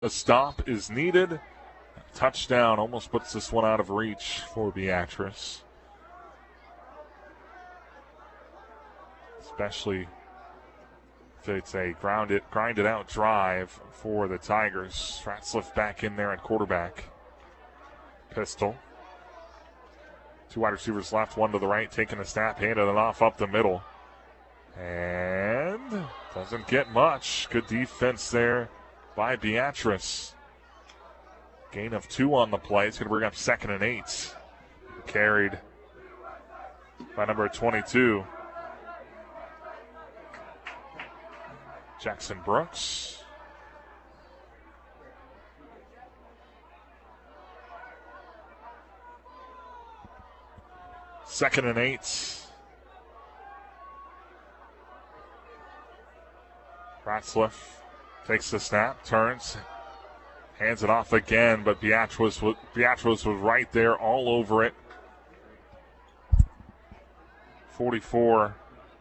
A stop is needed. Touchdown almost puts this one out of reach for Beatrice. Especially if it's a grinded out drive for the Tigers. Ratzliff back in there at quarterback. Pistol. Two wide receivers left, one to the right, taking a snap, handed it off up the middle. And doesn't get much. Good defense there by Beatrice. Gain of 2 on the play. It's going to bring up 2nd and 8. Carried by number 22. Jackson Brooks. Second and 8. Ratzliff takes the snap, turns, hands it off again, but Beatrice was right there all over it. 44.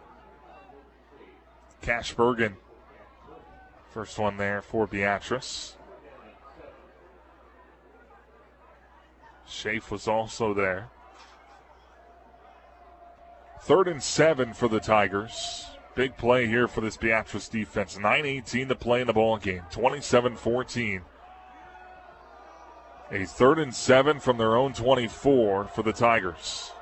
Cash Bergen. First one there for Beatrice. Schaaf was also there. 3rd and 7 for the Tigers. Big play here for this Beatrice defense. 9:18 to play in the ball game. 27-14. A 3rd and 7 from their own 24 for the Tigers.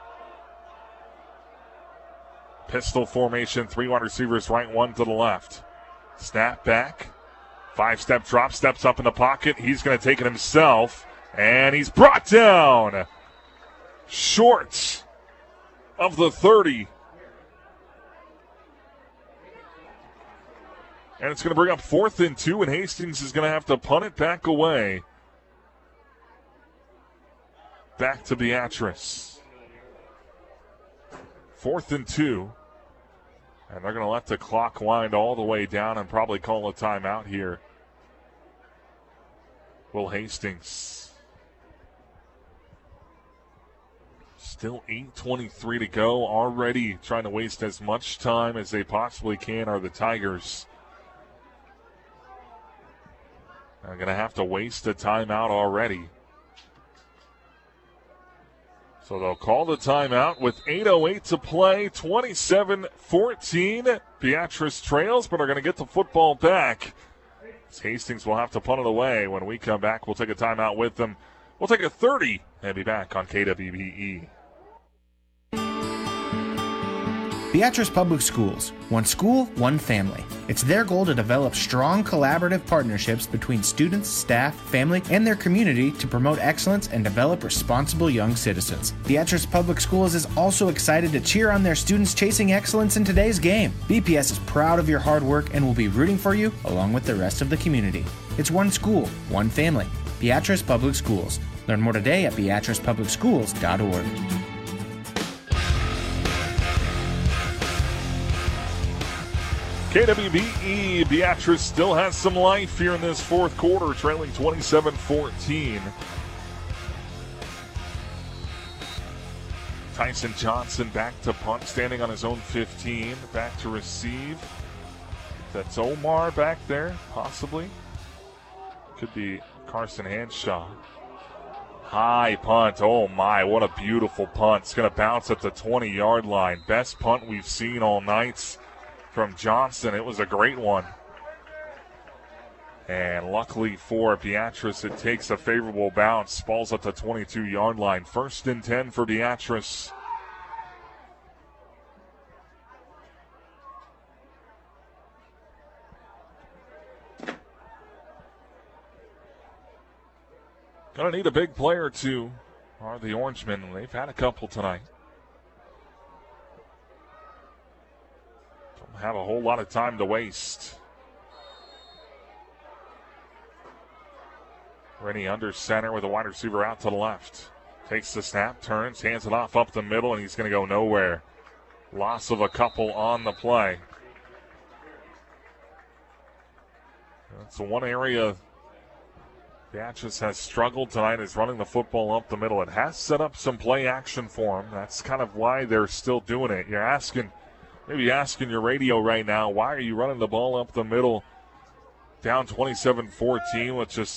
Pistol formation, 3 wide receivers right, 1 to the left. Snap back. 5-step drop, steps up in the pocket. He's going to take it himself, and he's brought down short of the 30. And it's going to bring up 4th and 2, and Hastings is going to have to punt it back away. Back to Beatrice. 4th and 2. And they're going to let the clock wind all the way down and probably call a timeout here. Will Hastings. Still 8:23 to go. Already trying to waste as much time as they possibly can are the Tigers. They're going to have to waste a timeout already. So they'll call the timeout with 8:08 to play. 27-14. Beatrice trails, but are going to get the football back. Hastings will have to punt it away. When we come back, we'll take a timeout with them. We'll take a 30 and be back on KWBE. Beatrice Public Schools. One school, one family. It's their goal to develop strong collaborative partnerships between students, staff, family, and their community to promote excellence and develop responsible young citizens. Beatrice Public Schools is also excited to cheer on their students chasing excellence in today's game. BPS is proud of your hard work and will be rooting for you along with the rest of the community. It's one school, one family. Beatrice Public Schools. Learn more today at beatricepublicschools.org. KWBE, Beatrice still has some life here in this fourth quarter, trailing 27-14. Tyson Johnson back to punt, standing on his own 15, back to receive. That's Omar back there, possibly. Could be Carson Hanshaw. High punt, oh my, what a beautiful punt. It's going to bounce at the 20-yard line. Best punt we've seen all night from Johnson. It was a great one. And luckily for Beatrice, it takes a favorable bounce. Ball's at the 22-yard line. 1st and 10 for Beatrice. Gonna need a big play or two, are the Orangemen. They've had a couple tonight. Have a whole lot of time to waste. Rennie under center with a wide receiver out to the left. Takes the snap, turns, hands it off up the middle, and he's going to go nowhere. Loss of a couple on the play. That's the one area Beatrice has struggled tonight, is running the football up the middle. It has set up some play action for them. That's kind of why they're still doing it. You're maybe asking your radio right now, why are you running the ball up the middle down 27-14 with just